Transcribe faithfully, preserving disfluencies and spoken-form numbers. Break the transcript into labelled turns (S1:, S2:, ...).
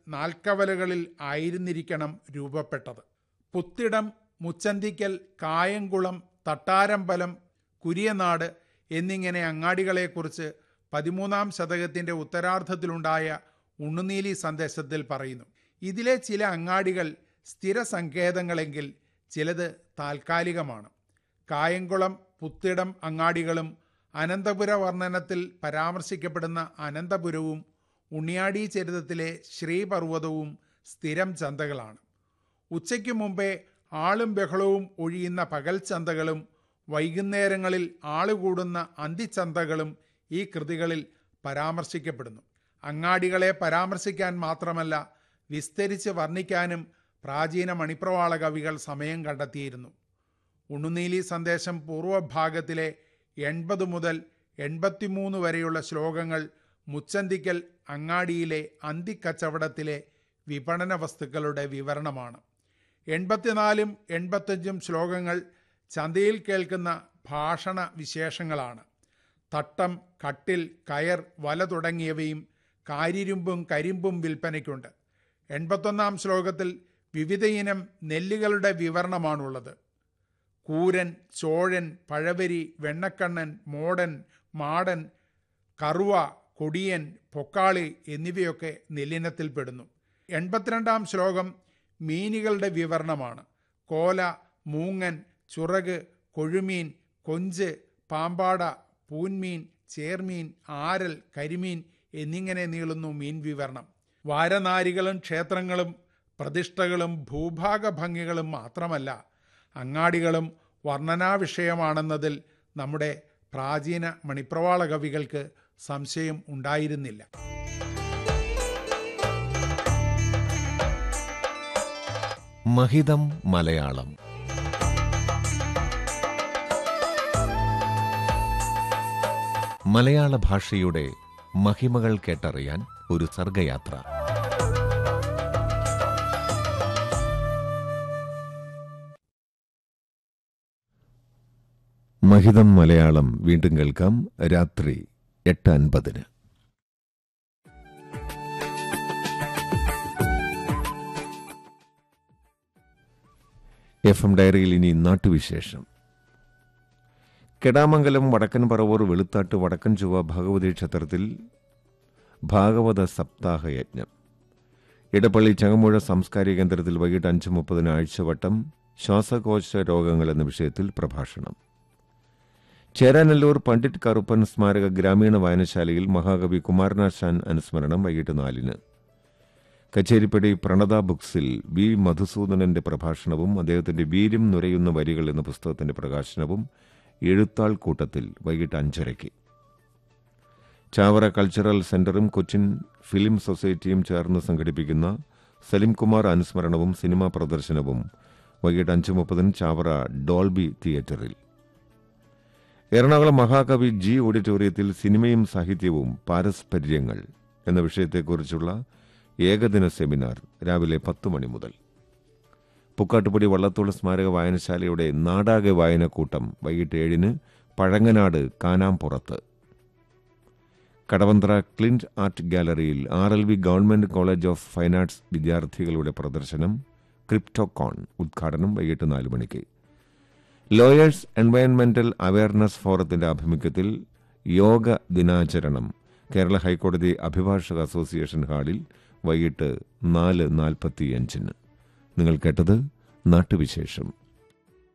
S1: നാൽക്കവലകളിൽ ആയിരുന്നിരിക്കണം രൂപപ്പെട്ടത്. പുത്തിടം, മുച്ചന്തിക്കൽ, കായംകുളം, തട്ടാരമ്പലം, കുരിയനാട് എന്നിങ്ങനെ അങ്ങാടികളെക്കുറിച്ച് പതിമൂന്നാം ശതകത്തിൻ്റെ ഉത്തരാർദ്ധത്തിലുണ്ടായ ഉണ്ണുനീലി സന്ദേശത്തിൽ പറയുന്നു. ഇതിലെ ചില അങ്ങാടികൾ സ്ഥിര സങ്കേതങ്ങളെങ്കിൽ ചിലത് താൽക്കാലികമാണ്. കായംകുളം, പുത്തിടം അങ്ങാടികളും അനന്തപുര വർണ്ണനത്തിൽ പരാമർശിക്കപ്പെടുന്ന അനന്തപുരവും ഉണ്ണിയാടി ചരിതത്തിലെ ശ്രീപർവ്വതവും സ്ഥിരം ചന്തകളാണ്. ഉച്ചയ്ക്ക് മുമ്പേ ആളും ബഹളവും ഒഴിയുന്ന പകൽ ചന്തകളും വൈകുന്നേരങ്ങളിൽ ആളുകൂടുന്ന അന്തിച്ചന്തകളും ഈ കൃതികളിൽ പരാമർശിക്കപ്പെടുന്നു. അങ്ങാടികളെ പരാമർശിക്കാൻ മാത്രമല്ല, വിസ്തരിച്ച് വർണ്ണിക്കാനും പ്രാചീന മണിപ്രവാള കവികൾ സമയം കണ്ടെത്തിയിരുന്നു. ഉണ്ണുനീലി സന്ദേശം പൂർവഭാഗത്തിലെ എൺപത് മുതൽ എൺപത്തിമൂന്ന് വരെയുള്ള ശ്ലോകങ്ങൾ മുച്ചന്തിക്കൽ അങ്ങാടിയിലെ അന്തിക്കച്ചവടത്തിലെ വിപണന വസ്തുക്കളുടെ വിവരണമാണ്. എൺപത്തിനാലും എൺപത്തഞ്ചും ശ്ലോകങ്ങൾ ചന്തയിൽ കേൾക്കുന്ന ഭാഷണ വിശേഷങ്ങളാണ്. തട്ടം, കട്ടിൽ, കയർ, വല തുടങ്ങിയവയും കാരിരുമ്പും കരിമ്പും വിൽപ്പനയ്ക്കുണ്ട്. എൺപത്തൊന്നാം ശ്ലോകത്തിൽ വിവിധയിനം നെല്ലുകളുടെ വിവരണമാണുള്ളത്. കൂരൻ, ചോഴൻ, പഴവരി, വെണ്ണക്കണ്ണൻ, മോടൻ, മാടൻ, കറുവ, കൊടിയൻ, പൊക്കാളി എന്നിവയൊക്കെ നെല്ലിനത്തിൽപ്പെടുന്നു. എൺപത്തിരണ്ടാം ശ്ലോകം മീനുകളുടെ വിവരണമാണ്. കോല, മൂങ്ങൻ, ചുറക്, കൊഴുമീൻ, കൊഞ്ച്, പാമ്പാട, പൂൻമീൻ, ചേർമീൻ, ആരൽ, കരിമീൻ എന്നിങ്ങനെ നീളുന്നു മീൻ വിവരണം. വാരനാരികളും ക്ഷേത്രങ്ങളും പ്രതിഷ്ഠകളും ഭൂഭാഗ ഭംഗികളും മാത്രമല്ല, അങ്ങാടികളും വർണ്ണനാവിഷയമാണെന്നതിൽ നമ്മുടെ പ്രാചീന മണിപ്രവാള കവികൾക്ക് സംശയം ഉണ്ടായിരുന്നില്ല.
S2: മഹിതം മലയാളം. മലയാള ഭാഷയുടെ മഹിമകൾ കേട്ടറിയാൻ ഒരു സർഗയാത്ര. മഹിതം മലയാളം വീണ്ടും കേൾക്കാം രാത്രി എട്ട് അൻപതിന്. എഫ് എം ഡയറിയിൽ ഇനി നാട്ടുവിശേഷം. കെടാമംഗലം വടക്കൻ പറവൂർ വെളുത്താട്ട് വടക്കൻ ചൊവ്വ ഭഗവതി ക്ഷേത്രത്തിൽ ഭാഗവത സപ്താഹ യജ്ഞം. ഇടപ്പള്ളി ചങ്ങമ്പുഴ സാംസ്കാരിക കേന്ദ്രത്തിൽ വൈകിട്ട് അഞ്ച് മുപ്പതിന് ആഴ്ചവട്ടം ശ്വാസകോശ രോഗങ്ങൾ എന്ന വിഷയത്തിൽ പ്രഭാഷണം. ചേരാനെല്ലൂർ പണ്ഡിറ്റ് കറുപ്പൻ സ്മാരക ഗ്രാമീണ വായനശാലയിൽ മഹാകവി കുമാരനാശാൻ അനുസ്മരണം വൈകിട്ട് നാലിന്. കച്ചേരിപ്പടി പ്രണത ബുക്സിൽ വി മധുസൂദനന്റെ പ്രഭാഷണവും അദ്ദേഹത്തിന്റെ വീര്യം നുരയുന്ന വരികൾ എന്ന പുസ്തകത്തിന്റെ പ്രകാശനവും എഴുത്താൾ കൂട്ടത്തിൽ വൈകിട്ട് അഞ്ചരയ്ക്ക്. ചാവറ കൾച്ചറൽ സെന്ററും കൊച്ചിൻ ഫിലിം സൊസൈറ്റിയും ചേർന്ന് സംഘടിപ്പിക്കുന്ന സലിംകുമാർ അനുസ്മരണവും സിനിമാ പ്രദർശനവും വൈകിട്ട് അഞ്ച് മുപ്പതിന് ചാവറ ഡോൾബി തിയേറ്ററിൽ. എറണാകുളം മഹാകവി ജി ഓഡിറ്റോറിയത്തിൽ സിനിമയും സാഹിത്യവും പാരസ്പര്യങ്ങൾ എന്ന വിഷയത്തെക്കുറിച്ചുള്ള ഏകദിന സെമിനാർ രാവിലെ പത്ത് മണി മുതൽ. പുക്കാട്ടുപടി വള്ളത്തോൾ സ്മാരക വായനശാലയുടെ നാടാകെ വായനക്കൂട്ടം വൈകിട്ട് ഏഴിന് പഴങ്ങനാട് കാനാംപുറത്ത്. കടവന്ത്ര ക്ലിന്റ് ആർട്ട് ഗാലറിയിൽ R L V government college of fine arts വിദ്യാർത്ഥികളുടെ പ്രദർശനം ക്രിപ്റ്റോകോൺ ഉദ്ഘാടനം വൈകിട്ട് നാല് മണിക്ക്. ലോയേഴ്സ് എൻവയൺമെന്റൽ അവയർനെസ് ഫോറത്തിന്റെ ആഭിമുഖ്യത്തിൽ യോഗ ദിനാചരണം കേരള ഹൈക്കോടതി അഭിഭാഷക അസോസിയേഷൻ ഹാളിൽ വൈകിട്ട് നാല് നാൽപ്പത്തിയഞ്ചിന്. നിങ്ങൾ കേട്ടത് നാട്ടുവിശേഷം.